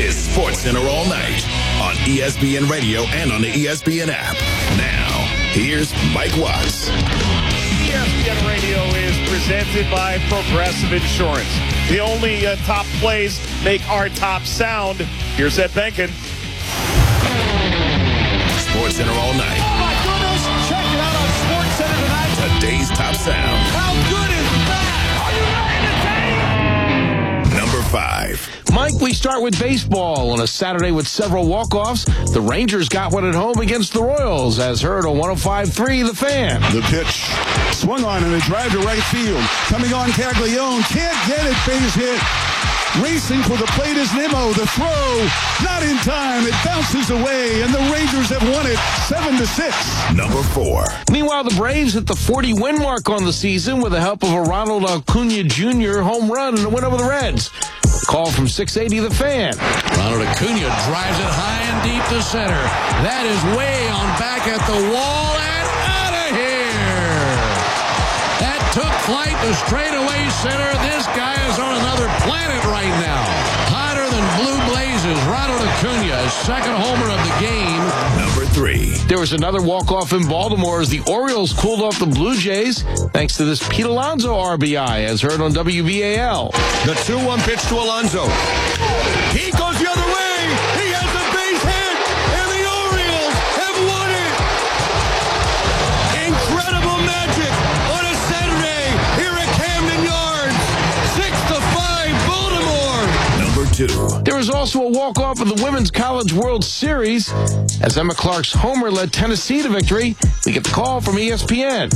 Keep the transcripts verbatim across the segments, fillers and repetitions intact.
is SportsCenter All Night on E S P N Radio and on the E S P N app. Now, here's Mike Watts. E S P N Radio is presented by Progressive Insurance. The only uh, top plays make our top sound. Here's Ed Benkin. SportsCenter All Night. Oh, my goodness. Check it out on SportsCenter tonight. Today's top sound. How good is that? Are you ready to take? Number five. Mike, we start with baseball. On a Saturday with several walk-offs, the Rangers got one at home against the Royals, as heard on one oh five point three The Fan. The pitch swung on and a drive to right field. Coming on Caglione. Can't get it. Base hit. Racing for the plate is Nimmo. The throw, not in time. It bounces away, and the Rangers have won it seven to six. Number four. Meanwhile, the Braves hit the forty-win mark on the season with the help of a Ronald Acuna Junior home run and a win over the Reds. Call from six eighty The Fan. Ronald Acuna drives it high and deep to center. That is way on back at the wall and out of here. That took flight to straightaway center. This guy is on another planet right now. Hotter than blue blazes. Ronald Acuna, second homer of the game. Number three. There was another walk-off in Baltimore as the Orioles cooled off the Blue Jays thanks to this Pete Alonso R B I, as heard on W B A L. The two one pitch to Alonso. He goes the other way. He has a base hit, and the Orioles have won it. Incredible magic on a Saturday here at Camden Yards. Six to five, Baltimore. Number two. There was also a walk-off of the Women's College World Series as Emma Clark's homer led Tennessee to victory. We get the call from E S P N.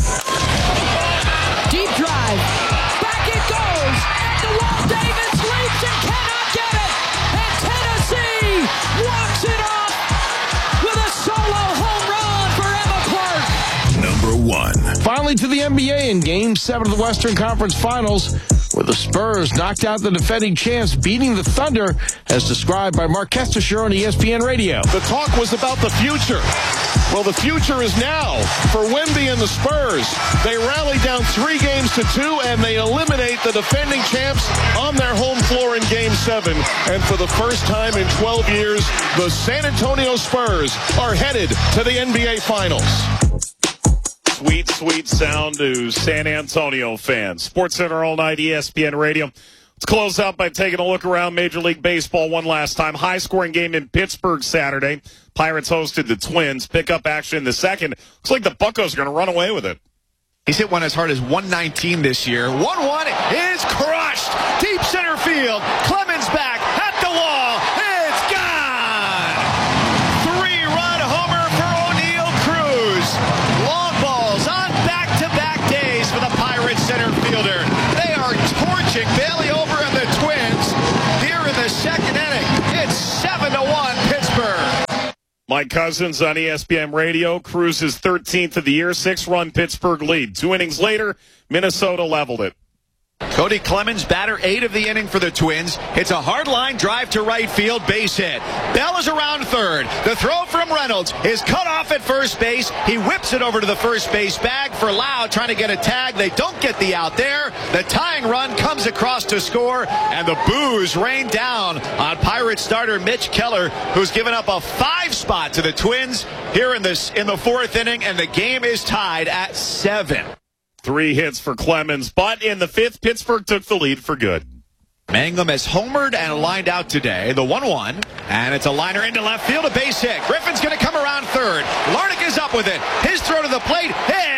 Deep drive. Back it goes. The wall. Davis leaps and cannot get it. And Tennessee walks it off with a solo home run for Emma Clark. Number one. Finally to the N B A in Game seven of the Western Conference Finals, where the Spurs knocked out the defending champs, beating the Thunder, as described by Mark Kestisher on E S P N Radio. The talk was about the future. Well, the future is now for Wemby and the Spurs. They rally down three games to two, and they eliminate the defending champs on their home floor in Game seven. And for the first time in twelve years, the San Antonio Spurs are headed to the N B A Finals. Sweet, sweet sound to San Antonio fans. SportsCenter All Night, E S P N Radio. Let's close out by taking a look around Major League Baseball one last time. High-scoring game in Pittsburgh Saturday. Pirates hosted the Twins. Pick up action in the second. Looks like the Buccos are going to run away with it. He's hit one as hard as one nineteen this year. one one is crushed. Deep center field. Clemens back at the wall. It's gone. Three-run homer for O'Neill Cruz. Long balls on back-to-back days for the Pirates center fielder. They are torching Bailey over and the Twins here in the second inning. It's seven to one Pittsburgh. Mike Cousins on E S P N Radio. Cruz's thirteenth of the year, six-run Pittsburgh lead. Two innings later, Minnesota leveled it. Cody Clemens, batter eight of the inning for the Twins. Hits a hard line drive to right field, base hit. Bell is around third. The throw from Reynolds is cut off at first base. He whips it over to the first base bag for Lau, trying to get a tag. They don't get the out there. The tying run comes across to score, and the boos rain down on Pirates starter Mitch Keller, who's given up a five spot to the Twins here in this in the fourth inning, and the game is tied at seven. Three hits for Clemens, but in the fifth, Pittsburgh took the lead for good. Mangum has homered and lined out today. The one one, and it's a liner into left field, a base hit. Griffin's going to come around third. Larnach is up with it. His throw to the plate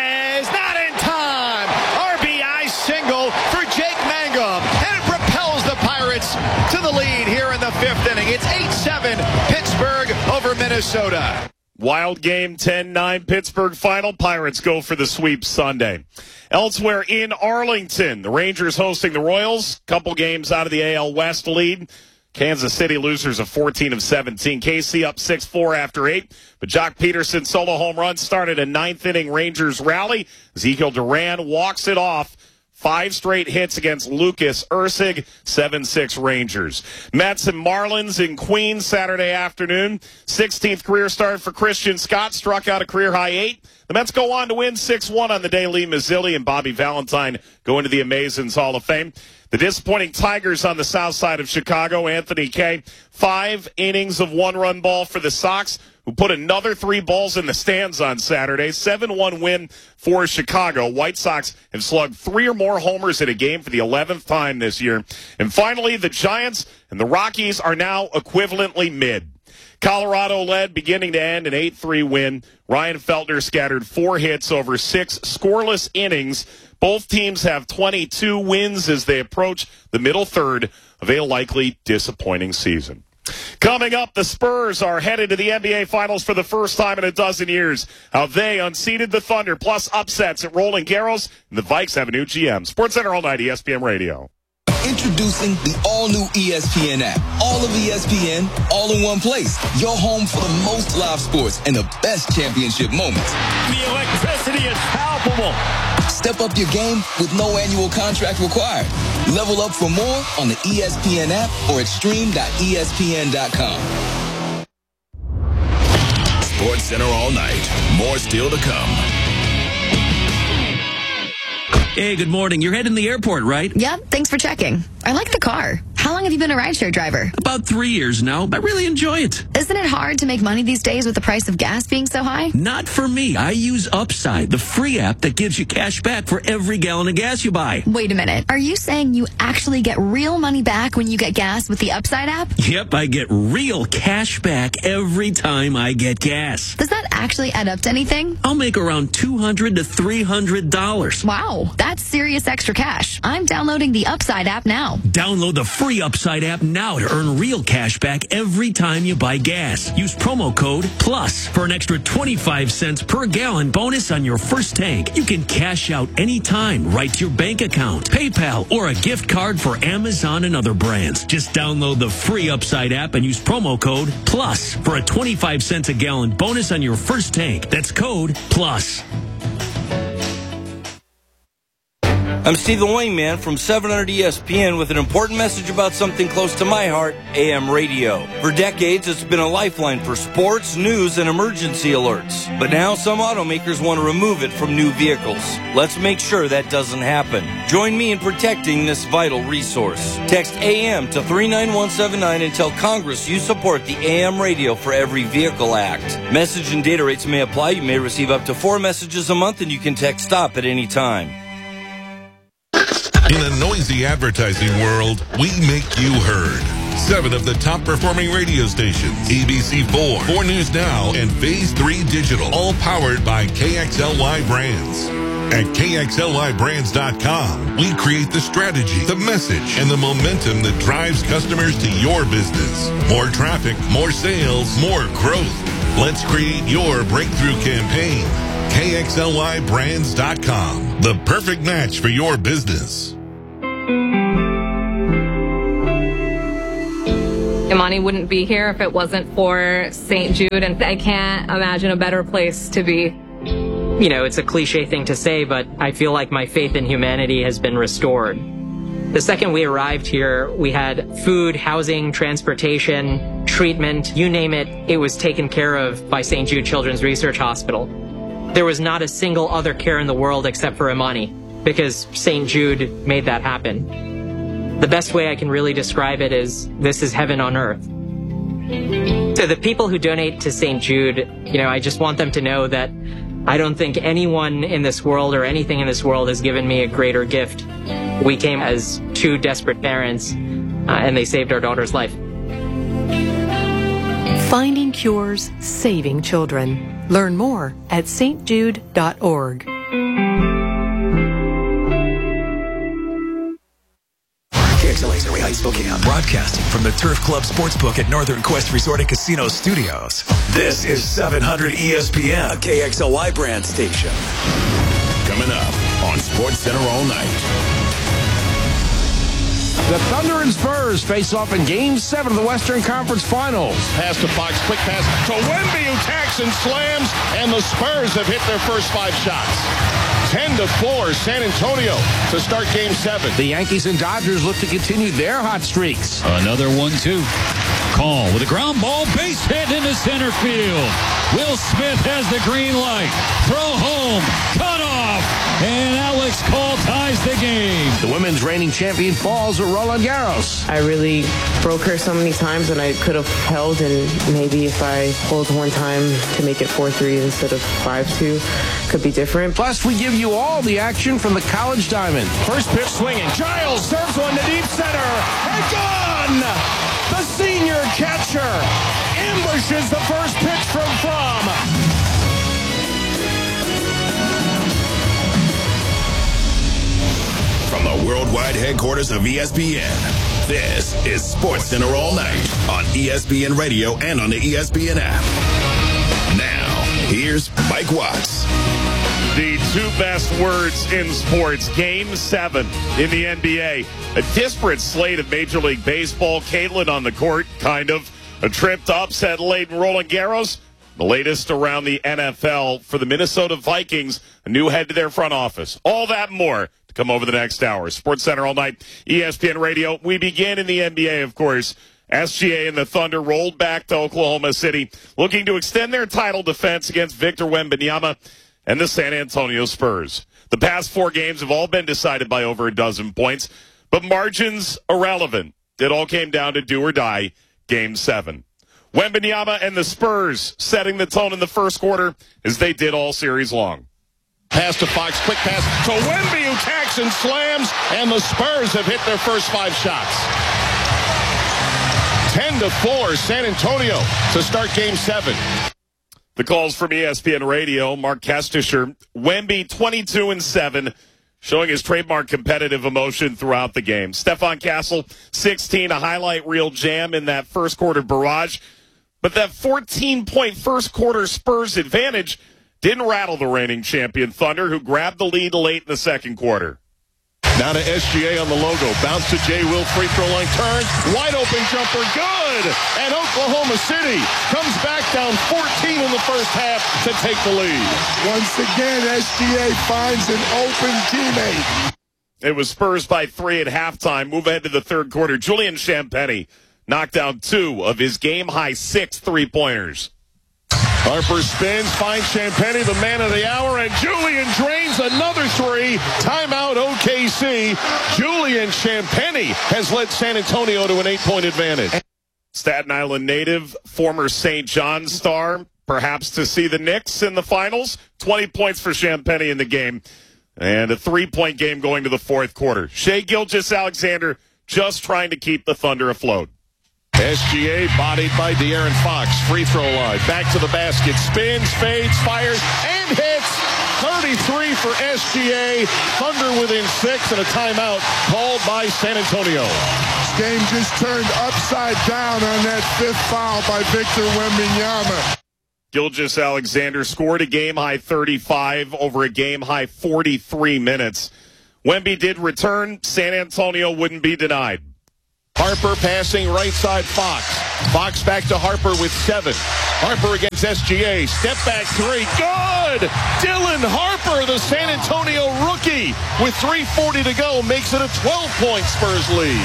is not in time. R B I single for Jake Mangum, and it propels the Pirates to the lead here in the fifth inning. It's eight seven Pittsburgh over Minnesota. Wild game, ten nine Pittsburgh final. Pirates go for the sweep Sunday. Elsewhere in Arlington, the Rangers hosting the Royals. Couple games out of the A L West lead. Kansas City losers of fourteen of seventeen. K C up six four after eight. But Jock Peterson solo home run started a ninth inning Rangers rally. Ezekiel Duran walks it off. Five straight hits against Lucas Ursig, seven six Rangers. Mets and Marlins in Queens Saturday afternoon. sixteenth career start for Christian Scott, struck out a career-high eight. The Mets go on to win six one on the day. Lee Mazzilli and Bobby Valentine go into the Amazins Hall of Fame. The disappointing Tigers on the south side of Chicago, Anthony Kay, five innings of one-run ball for the Sox, who put another three balls in the stands on Saturday. seven one win for Chicago. White Sox have slugged three or more homers in a game for the eleventh time this year. And finally, the Giants and the Rockies are now equivalently mid. Colorado led beginning to end an eight three win. Ryan Feltner scattered four hits over six scoreless innings. Both teams have twenty-two wins as they approach the middle third of a likely disappointing season. Coming up, the Spurs are headed to the N B A Finals for the first time in a dozen years. How they unseated the Thunder, plus upsets at Roland Garros, and the Vikes have a new G M. SportsCenter all night, E S P N Radio. Introducing the all-new E S P N app. All of E S P N, all in one place. Your home for the most live sports and the best championship moments. The electricity is palpable. Step up your game with no annual contract required. Level up for more on the E S P N app or at stream dot E S P N dot com. SportsCenter all night. More still to come. Hey, good morning. You're heading to the airport, right? Yep, thanks for checking. I like the car. How long have you been a rideshare driver? About three years now. I really enjoy it. Isn't it hard to make money these days with the price of gas being so high? Not for me. I use Upside, the free app that gives you cash back for every gallon of gas you buy. Wait a minute. Are you saying you actually get real money back when you get gas with the Upside app? Yep, I get real cash back every time I get gas. Does that actually add up to anything? I'll make around two hundred to three hundred dollars. Wow, that's serious extra cash. I'm downloading the Upside app now. Download the free Upside app now to earn real cash back every time you buy gas. Use promo code PLUS for an extra twenty-five cents per gallon bonus on your first tank. You can cash out anytime right to your bank account, PayPal, or a gift card for Amazon and other brands. Just download the free Upside app and use promo code PLUS for a twenty-five cents a gallon bonus on your first tank. That's code PLUS. I'm Steve the Wingman from seven hundred E S P N with an important message about something close to my heart, A M radio. For decades, it's been a lifeline for sports, news, and emergency alerts. But now some automakers want to remove it from new vehicles. Let's make sure that doesn't happen. Join me in protecting this vital resource. Text A M to three nine one seven nine and tell Congress you support the A M Radio for Every Vehicle Act. Message and data rates may apply. You may receive up to four messages a month, and you can text STOP at any time. In a noisy advertising world, we make you heard. Seven of the top performing radio stations, A B C four, four News Now, and Phase three Digital, all powered by K X L Y Brands. At K X L Y brands dot com, we create the strategy, the message, and the momentum that drives customers to your business. More traffic, more sales, more growth. Let's create your breakthrough campaign. K X L Y brands dot com, the perfect match for your business. Imani wouldn't be here if it wasn't for Saint Jude, and I can't imagine a better place to be. You know, it's a cliche thing to say, but I feel like my faith in humanity has been restored. The second we arrived here, we had food, housing, transportation, treatment, you name it, it was taken care of by Saint Jude Children's Research Hospital. There was not a single other care in the world except for Imani, because Saint Jude made that happen. The best way I can really describe it is, this is heaven on earth. To the people who donate to Saint Jude, you know, I just want them to know that I don't think anyone in this world or anything in this world has given me a greater gift. We came as two desperate parents, uh, and they saved our daughter's life. Finding cures, saving children. Learn more at S T jude dot org. K X L A's Early Heights, Spokane, broadcasting from the Turf Club Sportsbook at Northern Quest Resort and Casino Studios. This is seven hundred E S P N, a K X L Y brand station. Coming up on SportsCenter all night. The Thunder and Spurs face off in Game seven of the Western Conference Finals. Pass to Fox, quick pass to Wemby, who tacks and slams, and the Spurs have hit their first five shots. ten to four, San Antonio to start Game seven. The Yankees and Dodgers look to continue their hot streaks. Another one, too. call with a ground ball base hit into center field. Will Smith has the green light. Throw home. Cut off. And Alex Call ties the game. The women's reigning champion falls at Roland Garros. I really broke her so many times, and I could have held, and maybe if I hold one time to make it four three instead of five two, could be different. Plus, we give you all the action from the College Diamond. First pitch swinging. Giles serves one to deep center. And gone! The senior catcher ambushes the first pitch from Fromm. From the worldwide headquarters of E S P N, this is Sports Center All Night on E S P N Radio and on the E S P N app. Now, here's Mike Watts. The two best words in sports, Game seven in the N B A. A disparate slate of Major League Baseball. Caitlin on the court, kind of. A trip to upset laden Roland Garros. The latest around the N F L for the Minnesota Vikings. A new head to their front office. All that and more to come over the next hour. Sports Center All Night, E S P N Radio. We begin in the N B A, of course. S G A and the Thunder rolled back to Oklahoma City, looking to extend their title defense against Victor Wembanyama and the San Antonio Spurs. The past four games have all been decided by over a dozen points, but margins irrelevant. It all came down to do or die, Game seven. Wembanyama and the Spurs setting the tone in the first quarter as they did all series long. Pass to Fox, quick pass to Wemby, who tacks and slams, and the Spurs have hit their first five shots. ten to four, San Antonio to start Game seven. The calls from E S P N Radio, Mark Kestisher. Wemby twenty-two and seven, showing his trademark competitive emotion throughout the game. Stephon Castle, sixteen, a highlight reel jam in that first quarter barrage. But that fourteen-point first quarter Spurs advantage didn't rattle the reigning champion Thunder, who grabbed the lead late in the second quarter. Now to S G A on the logo. Bounce to Jay Will, free throw line turn. Wide open jumper, good! And Oklahoma City comes back down fourteen in the first half to take the lead. Once again, S G A finds an open teammate. It was Spurs by three at halftime. Move ahead to the third quarter. Julian Champagnie knocked down two of his game-high six three-pointers. Harper spins, finds Champagnie, the man of the hour, and Julian drains another three. Timeout O K C. Julian Champagnie has led San Antonio to an eight-point advantage. Staten Island native, former Saint John's star, perhaps to see the Knicks in the finals. twenty points for Champagnie in the game, and a three-point game going to the fourth quarter. Shai Gilgeous-Alexander just trying to keep the Thunder afloat. S G A bodied by De'Aaron Fox. Free throw line. Back to the basket. Spins, fades, fires, and hits. thirty-three for S G A. Thunder within six and a timeout called by San Antonio. This game just turned upside down on that fifth foul by Victor Wembanyama. Gilgeous-Alexander scored a game-high thirty-five over a game-high forty-three minutes. Wemby did return. San Antonio wouldn't be denied. Harper passing right side Fox. Fox back to Harper with seven. Harper against S G A. Step back three. Good! Dylan Harper, the San Antonio rookie, with three forty to go, makes it a twelve-point Spurs lead.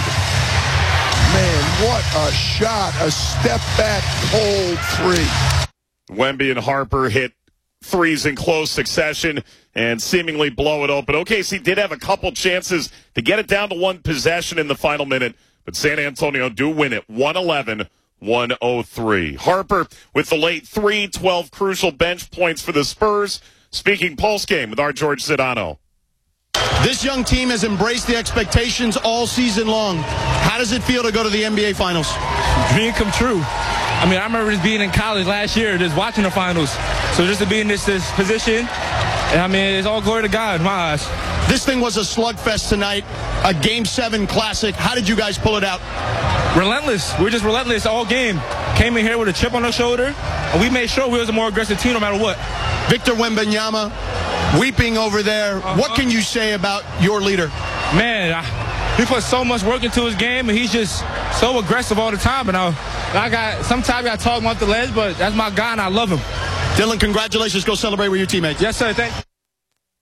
Man, what a shot. A step back cold three. Wemby and Harper hit threes in close succession and seemingly blow it open. O K C did have a couple chances to get it down to one possession in the final minute, but San Antonio do win it, one eleven, one oh three. Harper with the late three, twelve crucial bench points for the Spurs. Speaking post game with our George Sedano. This young team has embraced the expectations all season long. How does it feel to go to the N B A Finals? Dream come true. I mean, I remember just being in college last year, just watching the finals. So just to be in this, this position, and I mean, it's all glory to God in my eyes. This thing was a slugfest tonight, a Game seven classic. How did you guys pull it out? Relentless. We were just relentless all game. Came in here with a chip on our shoulder, and we made sure we was a more aggressive team no matter what. Victor Wembanyama, weeping over there. Uh-huh. What can you say about your leader? Man, I, he put so much work into his game, and he's just so aggressive all the time. And I, I got sometimes I talk him off the ledge, but that's my guy, and I love him. Dylan, congratulations. Go celebrate with your teammates. Yes, sir. Thank you.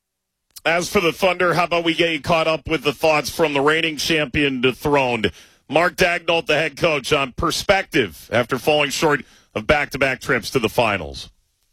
As for the Thunder, how about we get you caught up with the thoughts from the reigning champion dethroned? Mark Daigneault, the head coach, on perspective after falling short of back-to-back trips to the finals.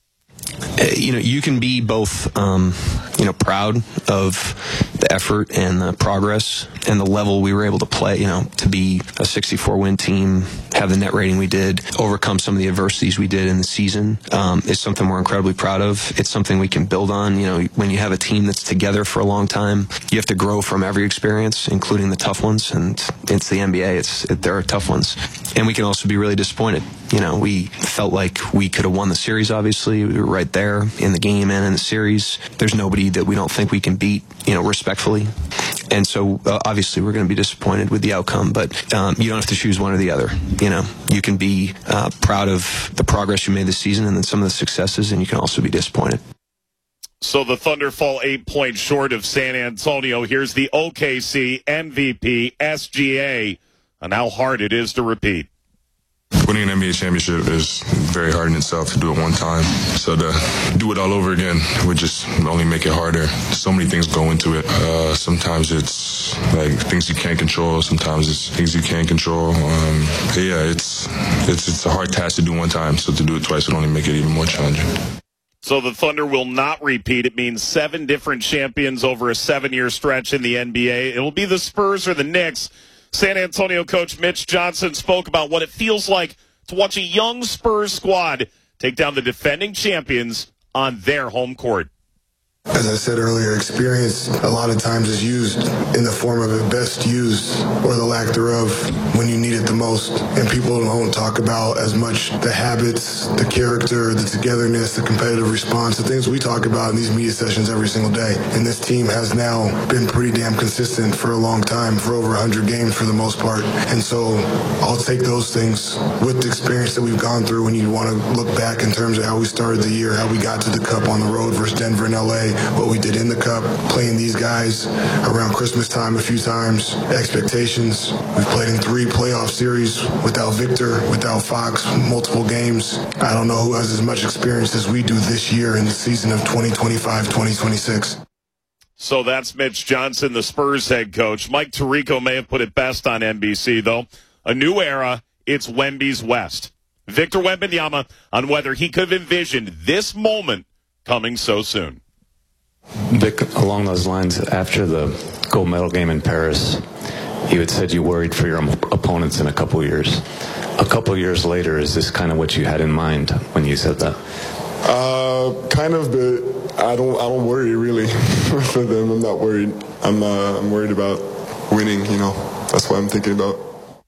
You know, you can be both, um, you know, proud of the effort and the progress and the level we were able to play, you know, to be a sixty-four win team, have the net rating we did, overcome some of the adversities we did in the season. Um, it's something we're incredibly proud of. It's something we can build on. You know, when you have a team that's together for a long time, you have to grow from every experience, including the tough ones. And it's the N B A. It's it, there are tough ones. And we can also be really disappointed. You know, we felt like we could have won the series, obviously. We were right there in the game and in the series. There's nobody that we don't think we can beat, you know, respectfully. And so, uh, obviously, we're going to be disappointed with the outcome. But um, you don't have to choose one or the other. You know, you can be uh, proud of the progress you made this season and then some of the successes, and you can also be disappointed. So the Thunder fall eight points short of San Antonio. Here's the O K C M V P, S G A, and how hard it is to repeat. Winning an N B A championship is very hard in itself to do it one time. So to do it all over again would just only make it harder. So many things go into it. Uh, sometimes it's like things you can't control. Sometimes it's things you can control. Um, but yeah, it's, it's it's a hard task to do one time. So to do it twice would only make it even more challenging. So the Thunder will not repeat. It means seven different champions over a seven-year stretch in the N B A. It'll be the Spurs or the Knicks. San Antonio coach Mitch Johnson spoke about what it feels like to watch a young Spurs squad take down the defending champions on their home court. As I said earlier, experience a lot of times is used in the form of it best used, or the lack thereof, when you need it the most. And people don't talk about as much the habits, the character, the togetherness, the competitive response, the things we talk about in these media sessions every single day. And this team has now been pretty damn consistent for a long time, for over one hundred games for the most part. And so I'll take those things with the experience that we've gone through when you want to look back in terms of how we started the year, how we got to the Cup on the road versus Denver and L A, what we did in the Cup, playing these guys around Christmas time a few times, expectations. We've played in three playoff series without Victor, without Fox, multiple games. I don't know who has as much experience as we do this year in the season of twenty twenty-five twenty twenty-six. So that's Mitch Johnson, the Spurs head coach. Mike Tirico may have put it best on N B C, though. A new era, it's Wemby's West. Victor Wembanyama on whether he could have envisioned this moment coming so soon. Vic, along those lines, after the gold medal game in Paris, you had said you worried for your opponents in a couple years. A couple years later, is this kind of what you had in mind when you said that? Uh, kind of, but I don't. I don't worry really for them. I'm not worried. I'm. Uh, I'm worried about winning. You know, that's what I'm thinking about.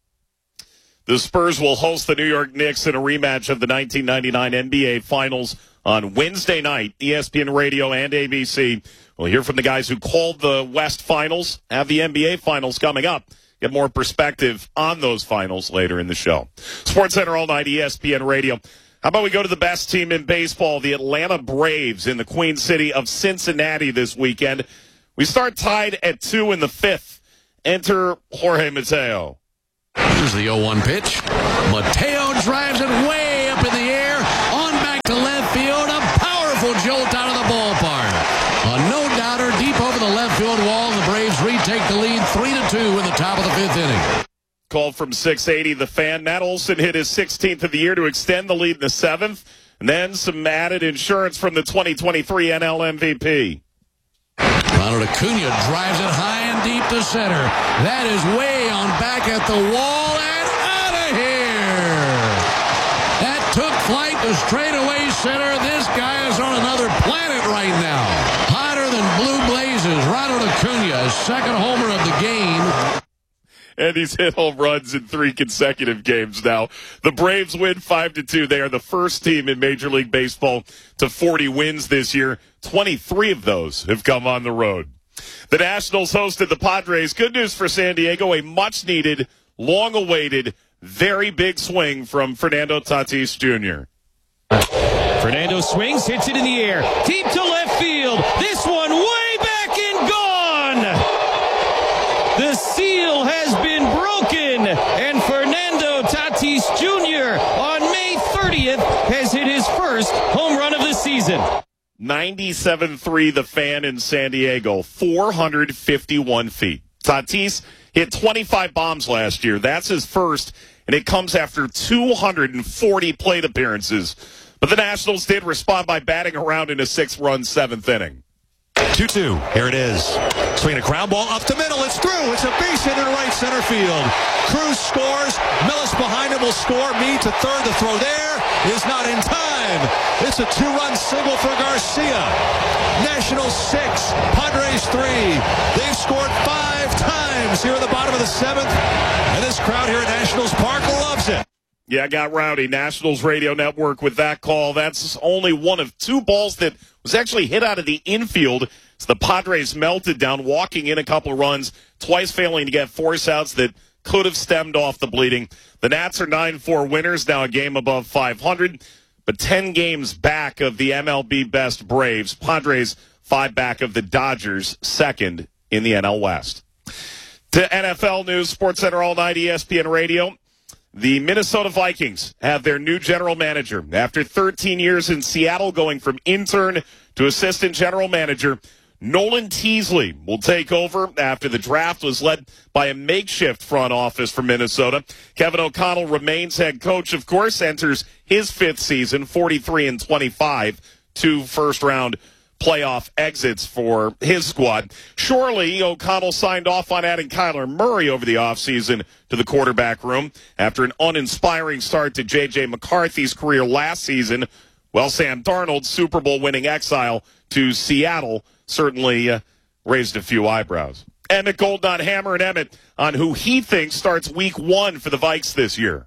The Spurs will host the New York Knicks in a rematch of the nineteen ninety-nine N B A Finals on Wednesday night. E S P N Radio and A B C. We'll hear from the guys who called the West Finals, have the N B A Finals coming up. Get more perspective on those finals later in the show. SportsCenter all night, E S P N Radio. How about we go to the best team in baseball, the Atlanta Braves in the Queen City of Cincinnati this weekend. We start tied at two in the fifth. Enter Jorge Mateo. Here's the oh one pitch. Mateo drives it way up in the air, on back to left field. A powerful jolt out of the ballpark. A no-doubter deep over the left field wall. The Braves retake the lead three to two in the top of the fifth inning. Called from six eighty, the Fan. Matt Olson hit his sixteenth of the year to extend the lead in the seventh. And then some added insurance from the twenty twenty-three N L M V P. Ronald Acuna drives it high and deep to center. That is way on back at the wall and out of here. That took flight to straightaway center. This guy is on another planet right now. Hotter than blue blazes. Ronald Acuna, his second homer of the game. And he's hit home runs in three consecutive games now. The Braves win five to two. They are the first team in Major League Baseball to forty wins this year. twenty-three of those have come on the road. The Nationals hosted the Padres. Good news for San Diego, a much-needed, long-awaited, very big swing from Fernando Tatis Junior Fernando swings, hits it in the air, deep to left field. This one way back and gone. The seal has been broken, and Fernando Tatis Junior on May thirtieth has hit his first home run of the season. ninety-seven three, the Fan in San Diego, four hundred fifty-one feet. Tatis He had twenty-five bombs last year. That's his first, and it comes after two hundred forty plate appearances. But the Nationals did respond by batting around in a six-run seventh inning. two two. Here it is. Swinging a ground ball up the middle. It's through. It's a base hit into right center field. Cruz scores. Millis behind him will score. Mead to third. The throw there is not in time. It's a two-run single for Garcia. Nationals six. Padres three. They've scored five times here at the bottom of the seventh. And this crowd here at Nationals Park loves it. Yeah, got rowdy. Nationals Radio Network with that call. That's only one of two balls that was actually hit out of the infield. So the Padres melted down, walking in a couple of runs, twice failing to get force outs that could have stemmed off the bleeding. The Nats are nine four winners, now a game above five hundred, but ten games back of the M L B best Braves. Padres five back of the Dodgers, second in the N L West. To N F L news, SportsCenter All Night, E S P N Radio. The Minnesota Vikings have their new general manager. After thirteen years in Seattle, going from intern to assistant general manager, Nolan Teasley will take over after the draft was led by a makeshift front office for Minnesota. Kevin O'Connell remains head coach, of course, enters his fifth season, forty-three and twenty-five, two first-round playoff exits for his squad. Surely, O'Connell signed off on adding Kyler Murray over the offseason to the quarterback room after an uninspiring start to J J McCarthy's career last season. Well, Sam Darnold's Super Bowl winning exile to Seattle certainly uh, raised a few eyebrows. Emmett Golden on Hammer and Emmett on who he thinks starts week one for the Vikes this year.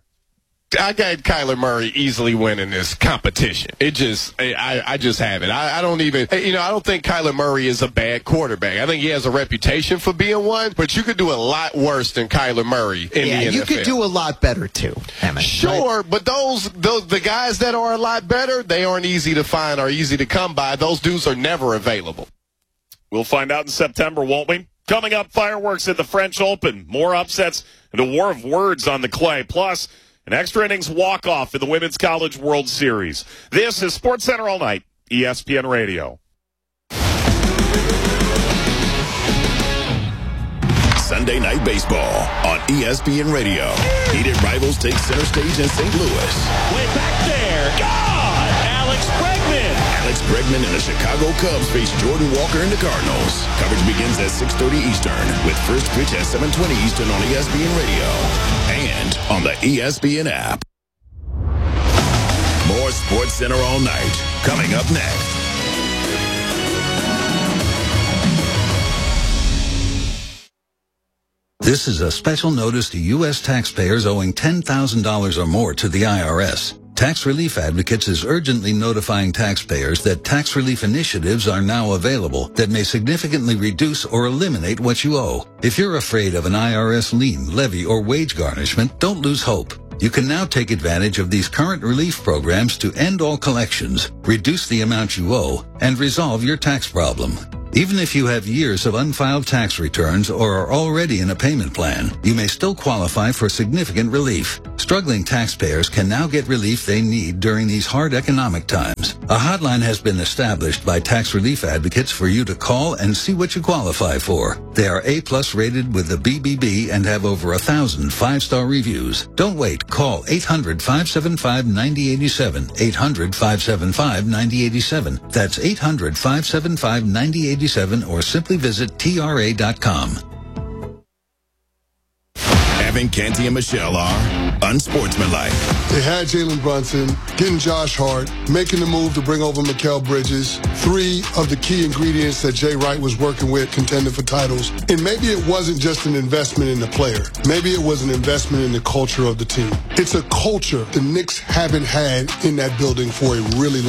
I got Kyler Murray easily winning this competition. It just, I, I just have it. I, I don't even, you know, I don't think Kyler Murray is a bad quarterback. I think he has a reputation for being one, but you could do a lot worse than Kyler Murray in yeah, the N F L. You could do a lot better too, Emmett. Sure, right? but those, those, the guys that are a lot better, they aren't easy to find or easy to come by. Those dudes are never available. We'll find out in September, won't we? Coming up, fireworks at the French Open. More upsets and a war of words on the clay. Plus, an extra innings walk-off in the Women's College World Series. This is SportsCenter All Night, E S P N Radio. Sunday Night Baseball on E S P N Radio. Heated rivals take center stage in Saint Louis. Way back there. God! Alex Bregman! Alex Bregman and the Chicago Cubs face Jordan Walker and the Cardinals. Coverage begins at six thirty Eastern with first pitch at seven twenty Eastern on E S P N Radio and on the E S P N app. More SportsCenter All Night coming up next. This is a special notice to U S taxpayers owing ten thousand dollars or more to the I R S. Tax Relief Advocates is urgently notifying taxpayers that tax relief initiatives are now available that may significantly reduce or eliminate what you owe. If you're afraid of an I R S lien, levy, or wage garnishment, don't lose hope. You can now take advantage of these current relief programs to end all collections, reduce the amount you owe, and resolve your tax problem. Even if you have years of unfiled tax returns or are already in a payment plan, you may still qualify for significant relief. Struggling taxpayers can now get relief they need during these hard economic times. A hotline has been established by Tax Relief Advocates for you to call and see what you qualify for. They are A-plus rated with the B B B and have over a thousand five-star reviews. Don't wait. Call eight hundred, five seven five, nine zero eight seven, eight hundred, five seven five, nine zero eight seven. That's eight hundred, five seven five, nine zero eight seven or simply visit T R A dot com. Evan, Canty, and Michelle are unsportsmanlike. They had Jalen Brunson, getting Josh Hart, making the move to bring over Mikal Bridges, three of the key ingredients that Jay Wright was working with, contending for titles. And maybe it wasn't just an investment in the player. Maybe it was an investment in the culture of the team. It's a culture the Knicks haven't had in that building for a really long time.